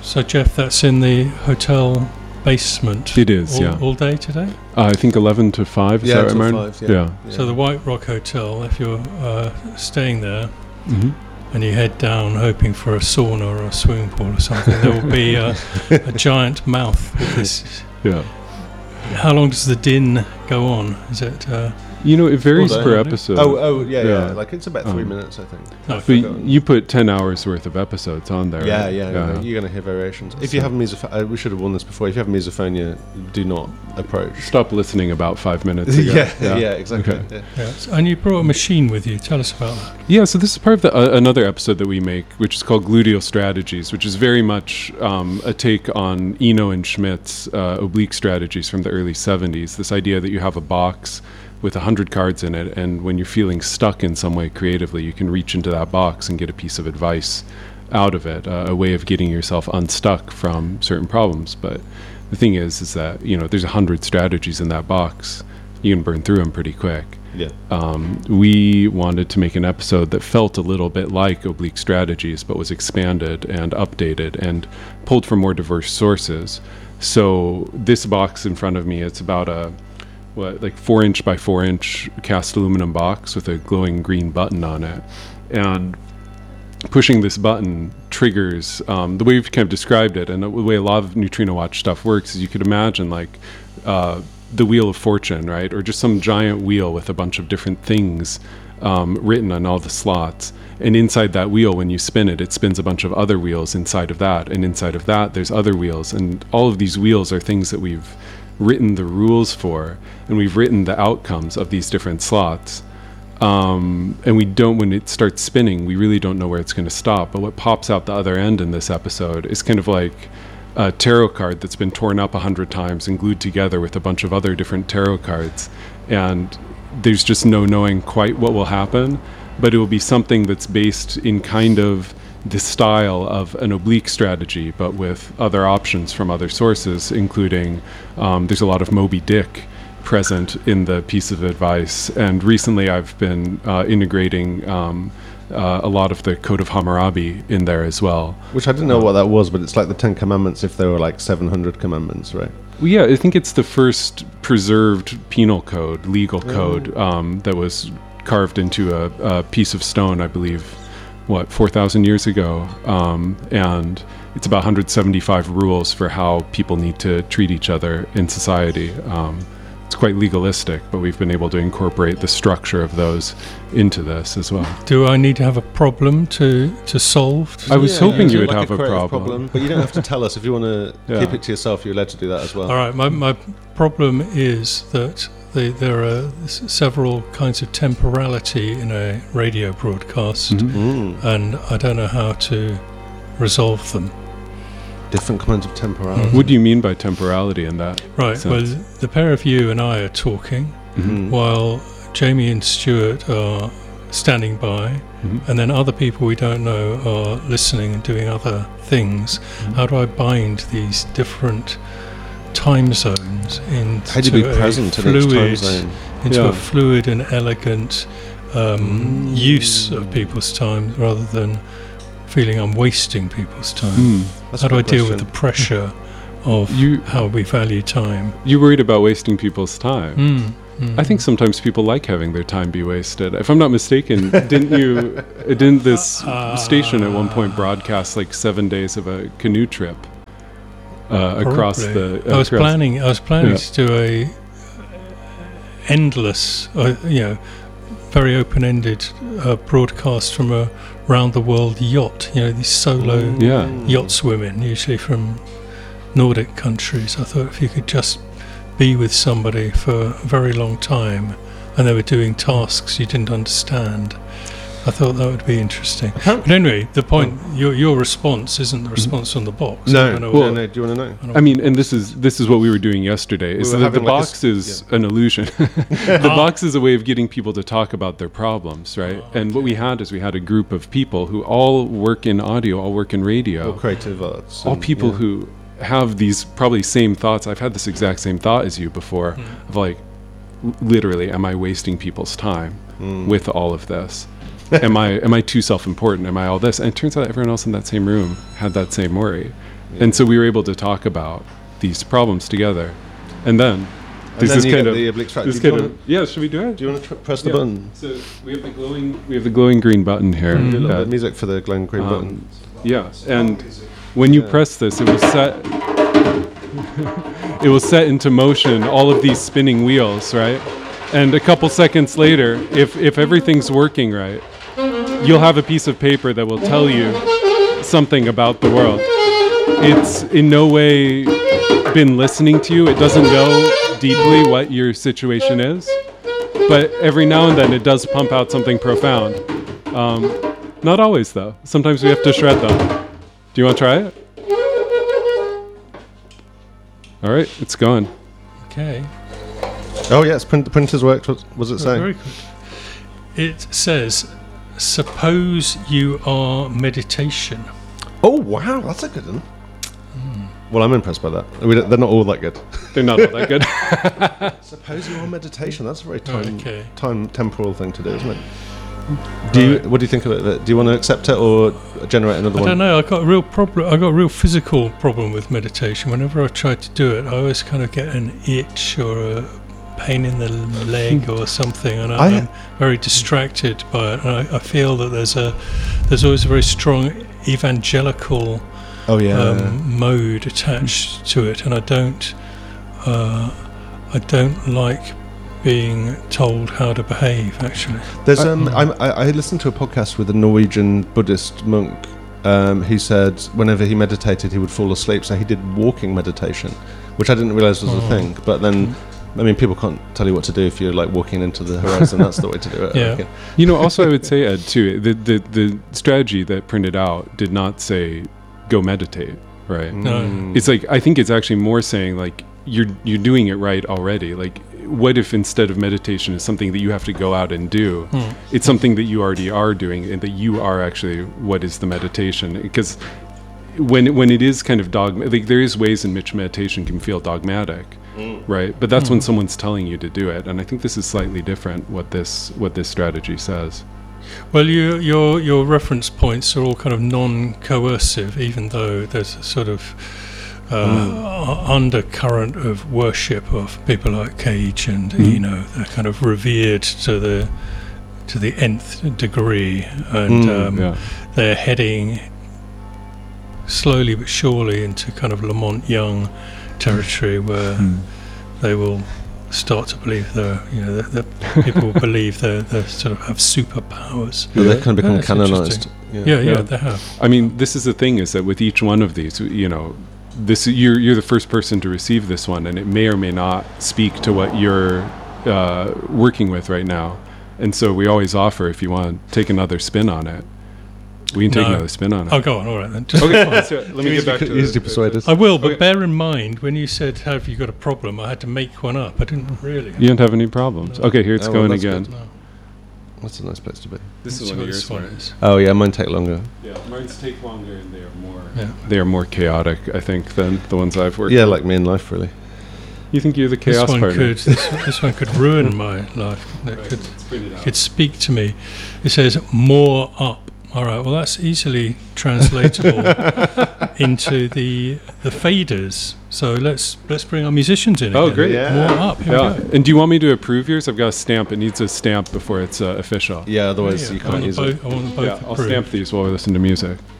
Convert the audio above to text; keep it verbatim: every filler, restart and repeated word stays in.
So, Jeff, that's in the hotel basement. It is, all, yeah. All day today? Uh, I think eleven to five. Is yeah, that till right, five, yeah. Yeah. yeah. So the White Rock Hotel, if you're uh, staying there Mm-hmm. and you head down hoping for a sauna or a swimming pool or something, there will be a, a giant mouth with this. Yeah. How long does the din go on? Is it... Uh, You know, it varies All day. per episode. Oh, oh, yeah, yeah, Yeah. Like it's about three Um, minutes, I think. No, I've But forgotten. you put ten hours worth of episodes on there. Yeah, right? yeah, yeah. You're going to hear variations. If you So- have misophonia, uh, we should have warned this before. If you have misophonia, do not approach. Stop listening about five minutes ago. yeah, yeah, exactly. Okay. Yeah. yeah. So- And you brought a machine with you. Tell us about that. Yeah, so this is part of the, uh, another episode that we make, which is called Gluteal Strategies, which is very much um, a take on Eno and Schmidt's uh, oblique strategies from the early seventies. This idea that you have a box with one hundred cards in it, and when you're feeling stuck in some way creatively, you can reach into that box and get a piece of advice out of it, uh, a way of getting yourself unstuck from certain problems. But the thing is, is that, you know, there's one hundred strategies in that box. You can burn through them pretty quick. Yeah. Um, we wanted to make an episode that felt a little bit like Oblique Strategies, but was expanded and updated and pulled from more diverse sources. So this box in front of me, it's about a what like four inch by four inch cast aluminum box with a glowing green button on it, and pushing this button triggers um, the way we've kind of described it, and the way a lot of Neutrino Watch stuff works is you could imagine like uh, the Wheel of Fortune, right, or just some giant wheel with a bunch of different things um, written on all the slots. And inside that wheel, when you spin it, it spins a bunch of other wheels inside of that, and inside of that, there's other wheels, and all of these wheels are things that we've written the rules for, and we've written the outcomes of these different slots. Um, and we don't, when it starts spinning, we really don't know where it's going to stop. But what pops out the other end in this episode is kind of like a tarot card that's been torn up a hundred times and glued together with a bunch of other different tarot cards. And there's just no knowing quite what will happen, but it will be something that's based in kind of the style of an oblique strategy, but with other options from other sources, including um, there's a lot of Moby Dick present in the piece of advice. And recently I've been uh, integrating um, uh, a lot of the Code of Hammurabi in there as well. Which I didn't know what that was, but it's like the Ten Commandments if there were like seven hundred commandments, right? Well, yeah, I think it's the first preserved penal code, legal code, um, that was carved into a, a piece of stone, I believe, what, four thousand years ago. Um, and it's about one hundred seventy-five rules for how people need to treat each other in society. Um, it's quite legalistic, but we've been able to incorporate the structure of those into this as well. Do I need to have a problem to, to solve? I was Yeah, hoping you would like have a creative problem. But you don't have to tell us. If you want to Yeah. keep it to yourself, you're allowed to do that as well. All right, my, my problem is that the, there are s- several kinds of temporality in a radio broadcast, Mm. and I don't know how to resolve them. Different kinds of temporality. What do you mean by temporality in that? Right, well, sense? the pair of you and I are talking, Mm. while Jamie and Stuart are standing by, Mhm. and then other people we don't know are listening and doing other things. Mm-hmm. How do I bind these different time zones into How do you be a present in each time fluid, zone? into Yeah. a fluid and elegant um, Mm. use of people's time, rather than feeling I'm wasting people's time? Hmm. That's How a do I good deal question. with the pressure of You how we value time? you worried about wasting people's time? Mm, mm. I think sometimes people like having their time be wasted. If I'm not mistaken, didn't you? uh, Didn't this Uh, station at one point broadcast like seven days of a canoe trip uh, across Probably. the? I was across- planning. I was planning Yeah. to do a endless, uh, you know, very open-ended uh, broadcast from a round-the-world yacht. You know, these solo Mm. Yeah. yachtswomen, usually from Nordic countries. I thought if you could just be with somebody for a very long time, and they were doing tasks you didn't understand, I thought that would be interesting. But anyway, the point, your your response isn't the response on the box. I No, don't know no, what- no. Do you want to know? I mean, and this is this is what we were doing yesterday. Is were that the having like a box s- is an illusion. The box is a way of getting people to talk about their problems, right? And what we had is we had a group of people who all work in audio, all work in radio, Or creative arts. all and- people yeah. who have these probably same thoughts. I've had this exact same thought as you before, of like, l- literally, am I wasting people's time Mm. with all of this? am I am I too self-important? Am I all this? And it turns out everyone else in that same room had that same worry. And so we were able to talk about these problems together. And then And this then is you kind get of the oblique strategy. this Do you kind of wanna- yeah. Should we do it? Do you want to tr- press the Yeah. button? So we have the glowing we have the glowing green button here. Do a little bit Uh, of music for the glowing green um, button. Yeah, and when you Yeah. press this, it will set it will set into motion all of these spinning wheels, right? And a couple seconds later, if if everything's working right, you'll have a piece of paper that will tell you something about the world. It's in no way been listening to you. It doesn't know deeply what your situation is, but every now and then it does pump out something profound. Um, not always, though. Sometimes we have to shred them. Do you want to try it? All right, it's going. Okay. Oh yes, print, the printer's worked. What was it Oh, saying? very good. It says, suppose you are meditation. Oh wow, that's a good one. Well, I'm impressed by that. We don't, they're not all that good. They're not all that good. Suppose you're on meditation. That's a very time, Okay. time temporal thing to do, isn't it? Do you? What do you think of it? Do you want to accept it or generate another I one? don't know. I got a real problem. I got a real physical problem with meditation. Whenever I try to do it, I always kind of get an itch or a pain in the leg or something, and I, I- I'm very distracted by it. And I, I feel that there's a there's always a very strong evangelical Oh yeah. um, mode attached to it, and I don't uh, I don't like being told how to behave. Actually, There's um, I'm, I, I listened to a podcast with a Norwegian Buddhist monk. Um, he said whenever he meditated, he would fall asleep. So he did walking meditation, which I didn't realize was a Oh. thing. But then, I mean, people can't tell you what to do if you're like walking into the horizon. That's the way to do it. I Yeah. reckon. You know, also I would say, Ed, too, the, the, the strategy that printed out did not say, go meditate, right? No. Mm. It's like, I think it's actually more saying, like, you're you're doing it right already. Like, what if instead of meditation is something that you have to go out and do? Hmm. It's something that you already are doing, and that you are actually what is the meditation. Because when when it is kind of dogma, like there is ways in which meditation can feel dogmatic, right? But that's when someone's telling you to do it, and I think this is slightly different. What this what this strategy says. Well, you, your your reference points are all kind of non-coercive, even though there's a sort of uh, u- undercurrent of worship of people like Cage, and Mm. you know they're kind of revered to the to the nth degree, and Mm, um, Yeah. they're heading slowly but surely into kind of Lamont Young territory, where Mm. they will start to believe they're, you know, that that people will believe they they sort of have superpowers. Yeah, they kind of become That's canonized. Yeah, yeah, Yeah. they have. I mean, this is the thing: is that with each one of these, you know, this you're you're the first person to receive this one, and it may or may not speak to what you're uh, working with right now. And so we always offer, if you want to take another spin on it, we can take No. another spin on it. Oh, go on. All right then. Just Okay, fine. let's do it. Let me get back to Easily the- persuaded. I will, but Okay. bear in mind when you said, "Have you got a problem?" I had to make one up. I didn't really. You don't have any problems. No. Okay, here it's Oh, well, going that's again. good. No. That's a nice place to be. This Let's is see one what of this yours. one is. Oh yeah, mine take longer. Yeah, mine's take longer, and they are more. Yeah. They are more chaotic, I think, than the ones I've worked. Yeah, on. like me in life, really. You think you're the This chaos one partner? could. This, this one could ruin my life. It could. Could speak to me. It says more up. All right. Well, that's easily translatable into the the faders. So let's let's bring our musicians in. Oh, again. great. Yeah. More up. Here Yeah. we go. And do you want me to approve yours? I've got a stamp. It needs a stamp before it's uh, official. Yeah, otherwise Yeah, you I can't want use them it. both, I want them both Yeah, I'll approved. stamp these while we listen to music.